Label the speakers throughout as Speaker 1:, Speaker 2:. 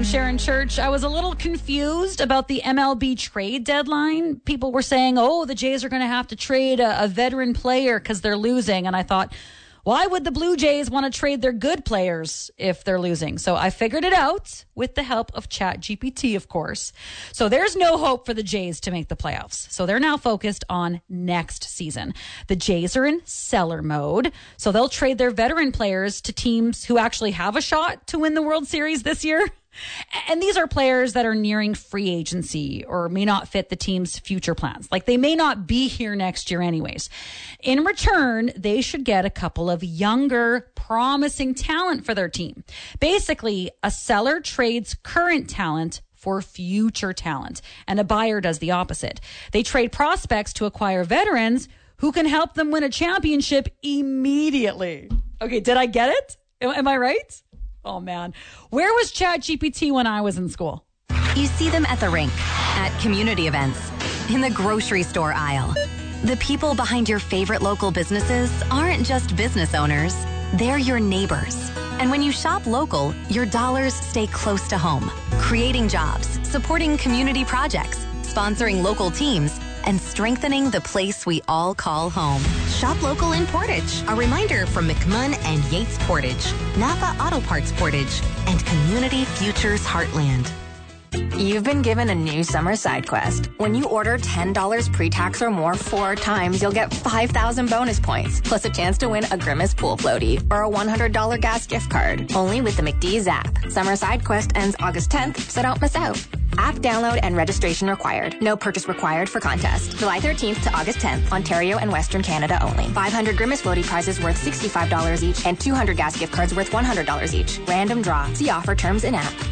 Speaker 1: I'm Sharon Church. I was a little confused about the MLB trade deadline. People were saying, the Jays are going to have to trade a veteran player because they're losing. And I thought, why would the Blue Jays want to trade their good players if they're losing? So I figured it out with the help of ChatGPT, of course. So there's no hope for the Jays to make the playoffs. So they're now focused on next season. The Jays are in seller mode. So they'll trade their veteran players to teams who actually have a shot to win the World Series this year. And these are players that are nearing free agency or may not fit the team's future plans. Like they may not be here next year anyways. In return, they should get a couple of younger, promising talent for their team. Basically, a seller trades current talent for future talent, and a buyer does the opposite. They trade prospects to acquire veterans who can help them win a championship immediately. Okay, did I get it? Am I right? Oh, man. Where was ChatGPT when I was in school?
Speaker 2: You see them at the rink, at community events, in the grocery store aisle. The people behind your favorite local businesses aren't just business owners. They're your neighbors. And when you shop local, your dollars stay close to home, creating jobs, supporting community projects, sponsoring local teams, and strengthening the place we all call home.
Speaker 3: Shop local in Portage. A reminder from McMunn and Yates Portage, Napa Auto Parts Portage, and Community Futures Heartland.
Speaker 4: You've been given a new summer side quest. When you order $10 pre-tax or more 4 times, you'll get 5,000 bonus points, plus a chance to win a Grimace pool floaty or a $100 gas gift card. Only with the McDee's app. Summer side quest ends August 10th, so don't miss out. App download and registration required. No purchase required for contest. July 13th to August 10th, Ontario and Western Canada only. 500 Grimace floaty prizes worth $65 each and 200 gas gift cards worth $100 each. Random draw. See offer terms in app.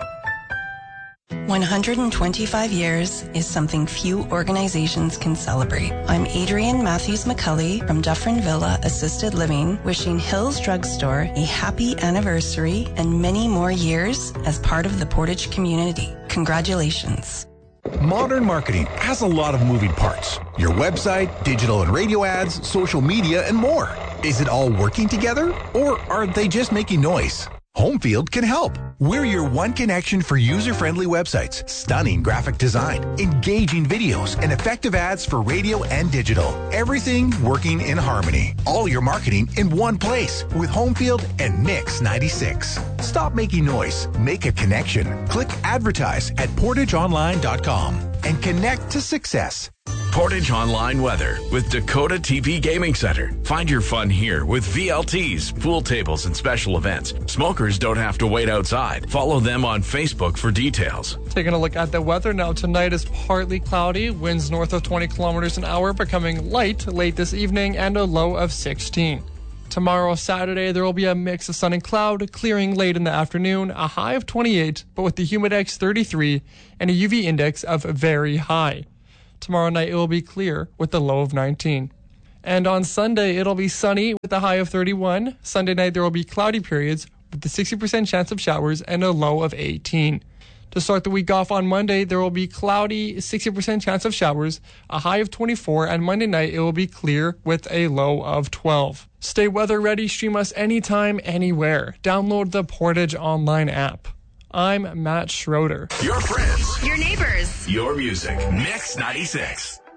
Speaker 5: 125 years is something few organizations can celebrate. I'm Adrienne Matthews McCulley from Dufferin Villa Assisted Living, wishing Hills Drugstore a happy anniversary and many more years as part of the Portage community. Congratulations.
Speaker 6: Modern marketing has a lot of moving parts. Your website, digital and radio ads, social media, and more. Is it all working together, or are they just making noise? Homefield can help. We're your one connection for user-friendly websites, stunning graphic design, engaging videos, and effective ads for radio and digital. Everything working in harmony. All your marketing in one place with Homefield and Mix 96. Stop making noise. Make a connection. Click advertise at portageonline.com and connect to success.
Speaker 7: Portage Online Weather with Dakota TV Gaming Center. Find your fun here with VLTs, pool tables, and special events. Smokers don't have to wait outside. Follow them on Facebook for details.
Speaker 8: Taking a look at the weather now. Tonight is partly cloudy, winds north of 20 kilometers an hour, becoming light late this evening, and a low of 16. Tomorrow, Saturday, there will be a mix of sun and cloud, clearing late in the afternoon, a high of 28, but with the humidex 33 and a UV index of very high. Tomorrow night, it will be clear with the low of 19. And on Sunday, it'll be sunny with a high of 31. Sunday night, there will be cloudy periods with the 60% chance of showers and a low of 18. To start the week off on Monday, there will be cloudy, 60% chance of showers, a high of 24, and Monday night, it will be clear with a low of 12. Stay weather ready. Stream us anytime, anywhere. Download the Portage Online app. I'm Matt Schroeder.
Speaker 7: Your friends.
Speaker 2: Your neighbors.
Speaker 7: Your music. Mix 96.